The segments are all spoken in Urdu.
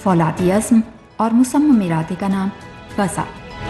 فولادی عزم اور مصمم ارادے کا نام غزہ۔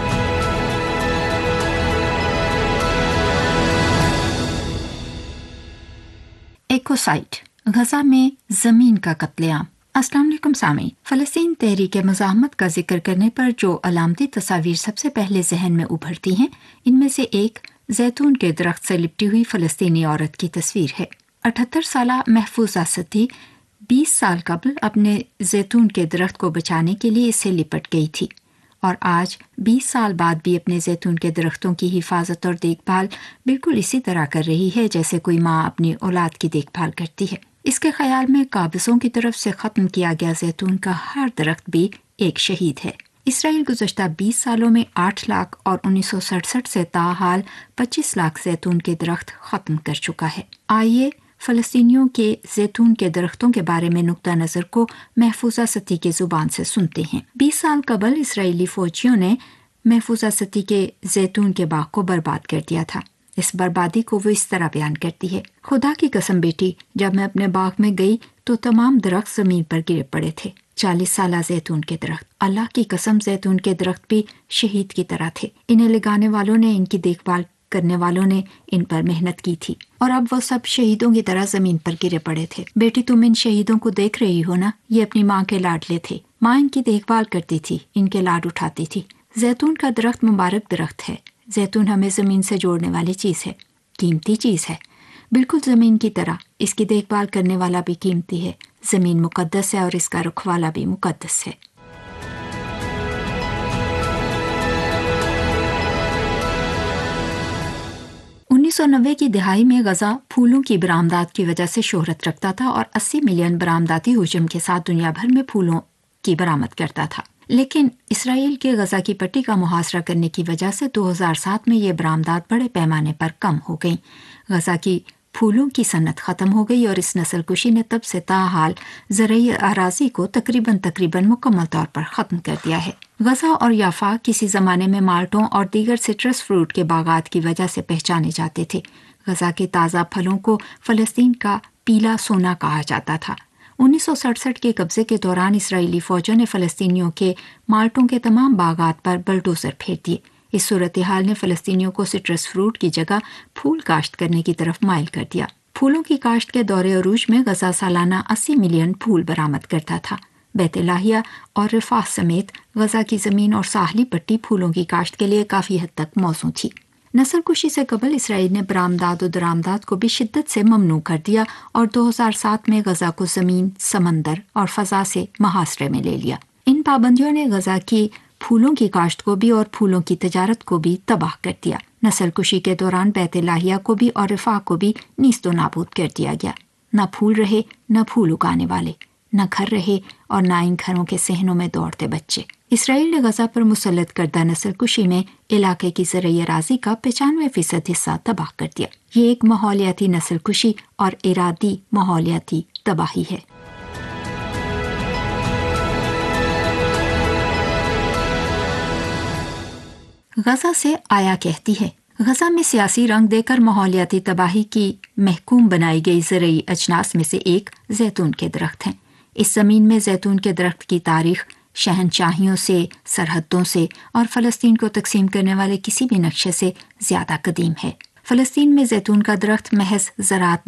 ایکوسائٹ، غزہ میں زمین کا قتل عام۔ السلام علیکم سامعین، فلسطین تحریک مزاحمت کا ذکر کرنے پر جو علامتی تصاویر سب سے پہلے ذہن میں ابھرتی ہیں، ان میں سے ایک زیتون کے درخت سے لپٹی ہوئی فلسطینی عورت کی تصویر ہے۔ 78 سالہ محفوظہ ستی 20 سال قبل اپنے زیتون کے درخت کو بچانے کے لیے اس سے لپٹ گئی تھی، اور آج 20 سال بعد بھی اپنے زیتون کے درختوں کی حفاظت اور دیکھ بھال بالکل اسی طرح کر رہی ہے جیسے کوئی ماں اپنی اولاد کی دیکھ بھال کرتی ہے۔ اس کے خیال میں قابضوں کی طرف سے ختم کیا گیا زیتون کا ہر درخت بھی ایک شہید ہے۔ اسرائیل گزشتہ 20 سالوں میں 8 لاکھ اور 1967 سے تاحال 25 لاکھ زیتون کے درخت ختم کر چکا ہے۔ آئیے فلسطینیوں کے زیتون کے درختوں کے بارے میں نقطہ نظر کو محفوظہ ستی کے زبان سے سنتے ہیں۔ 20 سال قبل اسرائیلی فوجیوں نے محفوظہ ستی کے زیتون کے باغ کو برباد کر دیا تھا۔ اس بربادی کو وہ اس طرح بیان کرتی ہے: خدا کی قسم بیٹی، جب میں اپنے باغ میں گئی تو تمام درخت زمین پر گرے پڑے تھے۔ 40 سالہ زیتون کے درخت، اللہ کی قسم زیتون کے درخت بھی شہید کی طرح تھے۔ انہیں لگانے والوں نے، ان کی دیکھ بھال کرنے والوں نے ان پر محنت کی تھی، اور اب وہ سب شہیدوں کی طرح زمین پر گرے پڑے تھے۔ بیٹی، تم ان شہیدوں کو دیکھ رہی ہو نا؟ یہ اپنی ماں کے لاڈلے تھے، ماں ان کی دیکھ بھال کرتی تھی، ان کے لاڈ اٹھاتی تھی۔ زیتون کا درخت مبارک درخت ہے۔ زیتون ہمیں زمین سے جوڑنے والی چیز ہے، قیمتی چیز ہے، بالکل زمین کی طرح۔ اس کی دیکھ بھال کرنے والا بھی قیمتی ہے۔ زمین مقدس ہے اور اس کا رکھوالا بھی مقدس ہے۔ 1990 کی دہائی میں غزہ پھولوں کی برآمدات کی وجہ سے شہرت رکھتا تھا اور 80 ملین برآمداتی حجم کے ساتھ دنیا بھر میں پھولوں کی برآمد کرتا تھا۔ لیکن اسرائیل کے غزہ کی پٹی کا محاصرہ کرنے کی وجہ سے 2007 میں یہ برآمدات بڑے پیمانے پر کم ہو گئیں۔ غزہ کی پھولوں کی صنعت ختم ہو گئی اور اس نسل کشی نے تب سے تاحال زرعی اراضی کو تقریباً مکمل طور پر ختم کر دیا ہے۔ غزہ اور یافا کسی زمانے میں مالٹوں اور دیگر سٹرس فروٹ کے باغات کی وجہ سے پہچانے جاتے تھے۔ غزہ کے تازہ پھلوں کو فلسطین کا پیلا سونا کہا جاتا تھا۔ 1967 کے قبضے کے دوران اسرائیلی فوجوں نے فلسطینیوں کے مالٹوں کے تمام باغات پر بلڈوزر پھیر دیے۔ اس صورتحال نے فلسطینیوں کو سٹرس فروٹ کی جگہ پھول کاشت کرنے کی طرف مائل کر دیا۔ پھولوں کی کاشت کے دور عروج میں غزہ سالانہ 80 ملین پھول برآمد کرتا تھا۔ بیت لاہیہ اور رفاح سمیت غزہ کی زمین اور ساحلی پٹی پھولوں کی کاشت کے لیے کافی حد تک موزوں تھی۔ نسل کشی سے قبل اسرائیل نے برآمدات و درآمدات کو بھی شدت سے ممنوع کر دیا اور 2007 میں غزہ کو زمین، سمندر اور فضا سے محاصرے میں لے لیا۔ ان پابندیوں نے غزہ کی پھولوں کی کاشت کو بھی اور پھولوں کی تجارت کو بھی تباہ کر دیا۔ نسل کشی کے دوران بیت لاہیہ کو بھی اور رفاح کو بھی نیست و نابود کر دیا گیا۔ نہ پھول رہے، نہ پھول اگانے والے، نہ گھر رہے اور نہ ان گھروں کے صحنوں میں دوڑتے بچے۔ اسرائیل نے غزہ پر مسلط کردہ نسل کشی میں علاقے کی زرعی اراضی کا 95% حصہ تباہ کر دیا۔ یہ ایک ماحولیاتی نسل کشی اور ارادی ماحولیاتی تباہی ہے۔ غزہ سے آیا کہتی ہے: غزہ میں سیاسی رنگ دے کر ماحولیاتی تباہی کی محکوم بنائی گئی زرعی اجناس میں سے ایک زیتون کے درخت ہیں۔ اس زمین میں زیتون کے درخت کی تاریخ شہنشاہیوں سے، سرحدوں سے اور فلسطین کو تقسیم کرنے والے کسی بھی نقشے سے زیادہ قدیم ہے۔ فلسطین میں زیتون کا درخت محض زراعت